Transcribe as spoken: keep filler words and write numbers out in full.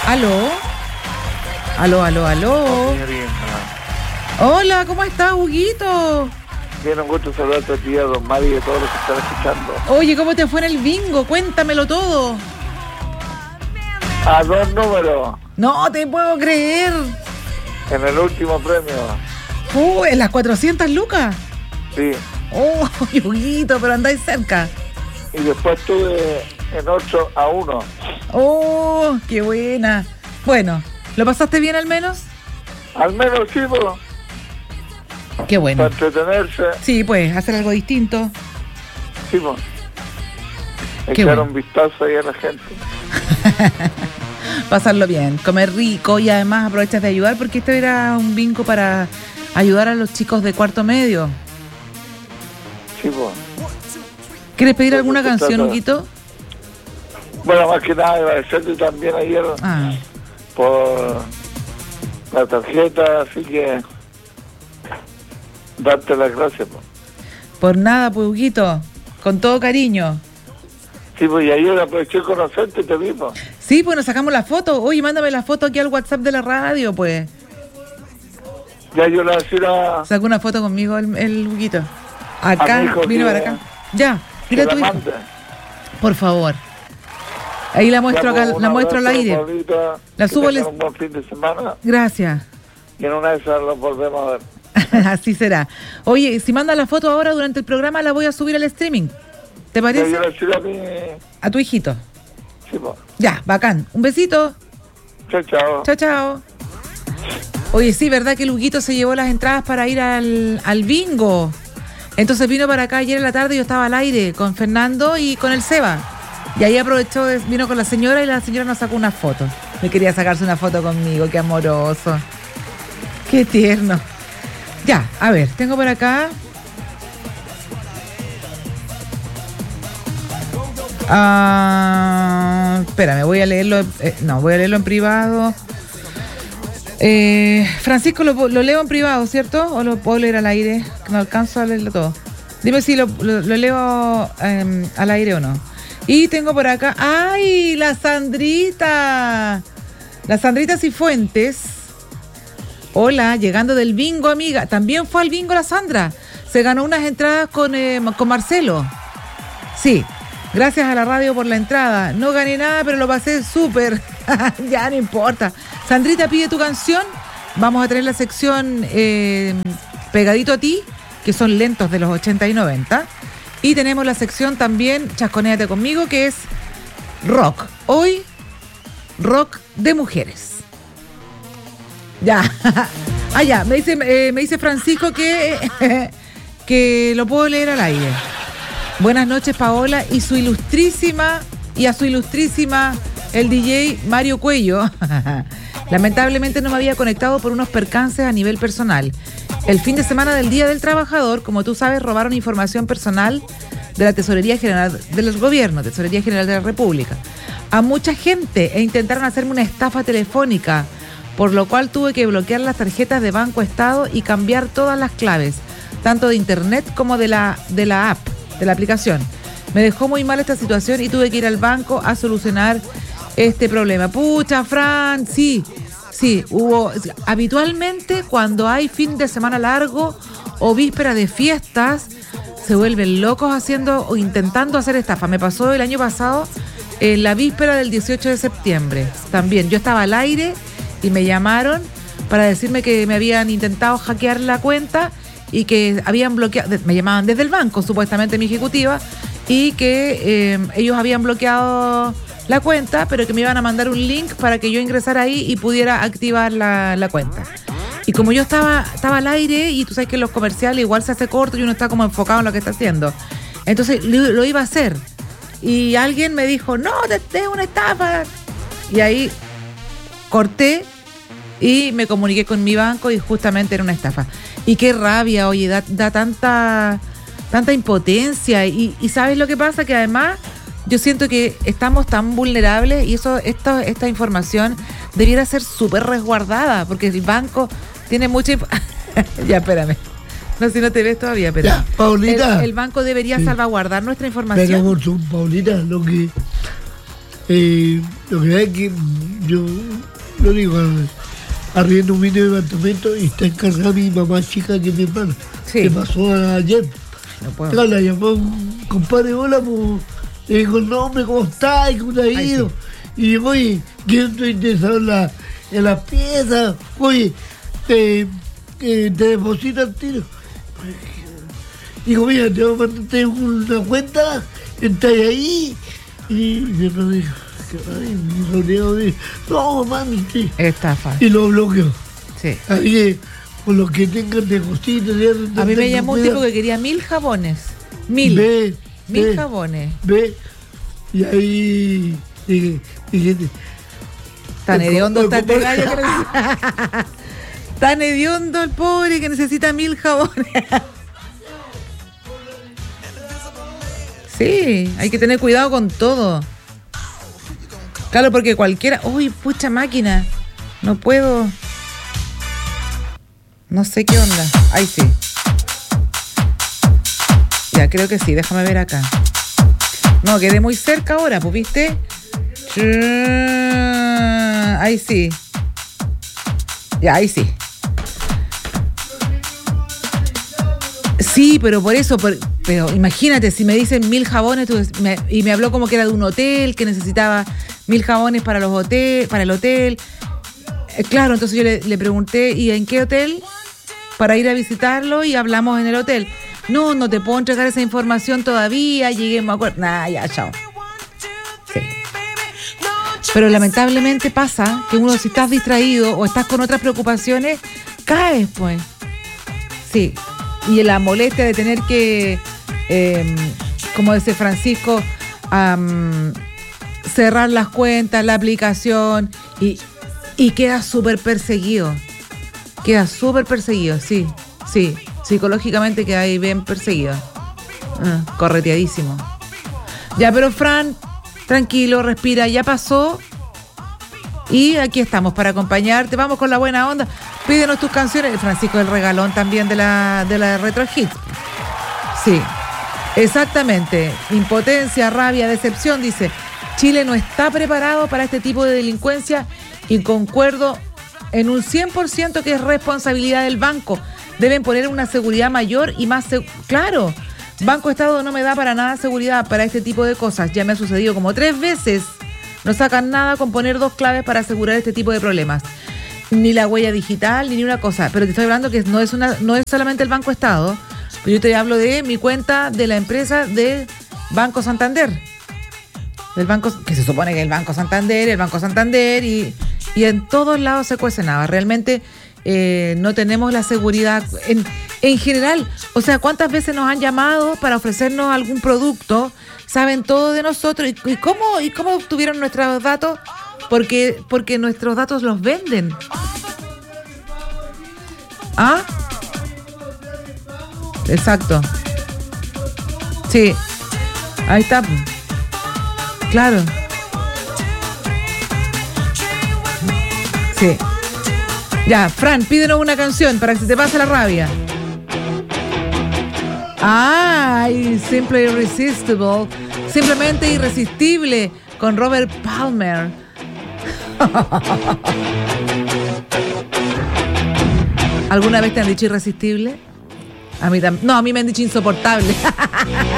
Aló. Aló, aló, aló. Hola, ¿cómo estás, Huguito? Bien, un gusto saludarte a ti, a don Mario y a todos los que están escuchando. Oye, ¿cómo te fue en el bingo? Cuéntamelo todo. A dos números. No te puedo creer. En el último premio. Uh, ¿en las cuatrocientas lucas? Sí. Oh, Huguito, pero andáis cerca. Y después estuve en ocho a uno. Oh, qué buena. Bueno, ¿lo pasaste bien al menos? Al menos sí, pues. Qué bueno. Para entretenerse. Sí, pues, hacer algo distinto. Sí, pues. Qué Echar bueno. un vistazo ahí a la gente. Pasarlo bien, comer rico y además aprovechas de ayudar porque esto era un bingo para ayudar a los chicos de cuarto medio. Sí, pues. ¿Quieres pedir alguna Se canción, trata- Huguito? Bueno, más que nada agradecerte también ayer Ah, por la tarjeta, así que darte las gracias, pues. por nada, pues, Huguito, con todo cariño. Sí, pues y ayer aproveché de conocerte, te vi, pues. Sí, pues nos sacamos la foto. Oye, mándame la foto aquí al WhatsApp de la radio, pues. Ya yo le decía a... Saca una foto conmigo el, el Huguito. A Acá, mi hijo vino que- para acá. Ya, que dile a la tu hijo, mande. por favor. Ahí la muestro Ya, acá, pues, un la muestro al abrazo, aire. Paulita, La que subo al tengan es- un buen fin de semana Gracias. y en una de esas los volvemos a ver. Así será. Oye, si mandas la foto ahora durante el programa, la voy a subir al streaming. ¿Te Ya parece? yo le decía a mí... A tu hijito. Sí, pues. Ya, bacán. Un besito. Chao, chao. Chao, chao. Oye, sí, ¿verdad que Luguito se llevó las entradas para ir al, al bingo? Entonces vino para acá ayer en la tarde y yo estaba al aire con Fernando y con el Seba. Y ahí aprovechó, de- vino con la señora y la señora nos sacó una foto. Me quería sacarse una foto conmigo, qué amoroso. Qué tierno. Ya, a ver, tengo por acá... Ah, espérame, voy a leerlo. eh, no, voy a leerlo en privado. Eh, Francisco, lo, lo leo en privado, ¿cierto? ¿O lo puedo leer al aire? Que no alcanzo a leerlo todo. Dime si lo, lo- lo leo eh, al aire o no. Y tengo por acá. ¡Ay! La Sandrita. La Sandrita Cifuentes. Hola, llegando del bingo, amiga. También fue al bingo la Sandra. Se ganó unas entradas con, eh, con Marcelo. Sí. Gracias a la radio por la entrada. No gané nada, pero lo pasé súper. Ya no importa. Sandrita, pide tu canción. Vamos a tener la sección eh, Pegadito a ti, que son lentos de los ochenta y noventa. Y tenemos la sección también Chasconéate conmigo, que es rock. Hoy, rock de mujeres. Ya. Ah, ya. Me dice, eh, me dice Francisco que, que lo puedo leer al aire. Buenas noches, Paola, y su ilustrísima, y a su ilustrísima, el D J Mario Cuello. Lamentablemente no me había conectado por unos percances a nivel personal. El fin de semana del Día del Trabajador, como tú sabes, robaron información personal de la Tesorería General del Gobierno, Tesorería General de la República, a mucha gente e intentaron hacerme una estafa telefónica, por lo cual tuve que bloquear las tarjetas de Banco Estado y cambiar todas las claves, tanto de internet como de la, de la app, de la aplicación. Me dejó muy mal esta situación y tuve que ir al banco a solucionar este problema. Pucha, Fran, sí, sí, hubo... Habitualmente cuando hay fin de semana largo o víspera de fiestas, se vuelven locos haciendo o intentando hacer estafa. Me pasó el año pasado, en la víspera del dieciocho de septiembre. También, yo estaba al aire y me llamaron para decirme que me habían intentado hackear la cuenta y que habían bloqueado, me llamaban desde el banco, supuestamente mi ejecutiva, y que eh, ellos habían bloqueado la cuenta, pero que me iban a mandar un link para que yo ingresara ahí y pudiera activar la, la cuenta. Y como yo estaba, estaba al aire, y tú sabes que en los comerciales igual se hace corto y uno está como enfocado en lo que está haciendo, entonces lo, lo iba a hacer. Y alguien me dijo, no, te, te es una estafa. Y ahí corté y me comuniqué con mi banco y justamente era una estafa. Y qué rabia, oye, da, da tanta, tanta impotencia. Y, y ¿sabes lo que pasa? Que además yo siento que estamos tan vulnerables y eso, esta, esta información debiera ser súper resguardada, porque el banco tiene mucha... Inf- ya, espérame. No, si no te ves todavía, pero... Ya, Paulita. El, el banco debería Sí. salvaguardar nuestra información. Pero por su, Paulita, lo que Eh, lo que es que yo lo digo, arriendo un mini departamento y está en casa mi mamá chica, que es mi hermana. Sí. Que pasó ayer. No puedo. Claro, la llamó un compadre, hola, pues, le dijo el nombre, ¿cómo estás? ¿Cómo te ha ido? Sí. Y digo, oye, yo estoy interesado en la, en las piezas, oye, te, te, te deposito el tiro. Digo, mira, te voy a mandar tengo una cuenta, entras ahí. Y mi hermano dijo, ay, mi sobrino dijo, no, mami, sí. Estafa. Y lo bloqueó. Sí. Así que, con los que tengan de cositas, A mí me llamó un tipo que quería mil jabones. Mil. Ve, mil ve, jabones. Ve, y ahí dije, dije, Tan el hediondo co- está el este compadre- gallo que necesita. Tan hediondo el pobre que necesita mil jabones. Sí, hay que tener cuidado con todo. Claro, porque cualquiera... Uy, pucha máquina. No puedo... No sé qué onda. Ahí sí. Ya, creo que sí. Déjame ver acá. No, quedé muy cerca ahora, pues, ¿viste? Ahí sí. Ya, ahí sí. Sí, pero por eso, por, pero imagínate, si me dicen mil jabones tú, me, y me habló como que era de un hotel, que necesitaba mil jabones para los hotel, para el hotel. Eh, claro, entonces yo le, le pregunté, ¿y en qué hotel? Para ir a visitarlo y hablamos en el hotel. No, no te puedo entregar esa información todavía, llegué, me acuerdo. Nah, ya, chao. Sí. Pero lamentablemente pasa que uno, si estás distraído o estás con otras preocupaciones, caes, pues. Sí. Y la molestia de tener que, eh, como dice Francisco, um, cerrar las cuentas, la aplicación, y, y quedas súper perseguido. Quedas súper perseguido, sí, sí. Psicológicamente queda ahí bien perseguido. Uh, correteadísimo. Ya, pero Fran, tranquilo, respira, ya pasó. Y aquí estamos para acompañarte. Vamos con la buena onda. Pídenos tus canciones. Francisco del regalón también de la, de la Retro Hits. Sí, exactamente. Impotencia, rabia, decepción, dice. Chile no está preparado para este tipo de delincuencia y concuerdo en un cien por ciento que es responsabilidad del banco. Deben poner una seguridad mayor y más... Seg- claro, Banco Estado no me da para nada seguridad para este tipo de cosas. Ya me ha sucedido como tres veces. No sacan nada con poner dos claves para asegurar este tipo de problemas. Ni la huella digital, ni una cosa. Pero te estoy hablando que no es una, no es solamente el Banco Estado. Pero yo te hablo de mi cuenta de la empresa de Banco Santander. Del banco, que se supone que es el Banco Santander, el Banco Santander, y, y en todos lados se cuece nada. Realmente eh, no tenemos la seguridad en, en general. O sea, ¿cuántas veces nos han llamado para ofrecernos algún producto? Saben todo de nosotros. ¿Y, y cómo y cómo obtuvieron nuestros datos? Porque, porque nuestros datos los venden. ¿Ah? Exacto. Sí. Ahí está. Claro. Sí. Ya, Fran, pídenos una canción para que se te pase la rabia. Ay, Simple Irresistible. Simplemente irresistible con Robert Palmer. ¿Alguna vez te han dicho irresistible? A mí también. No, a mí me han dicho insoportable.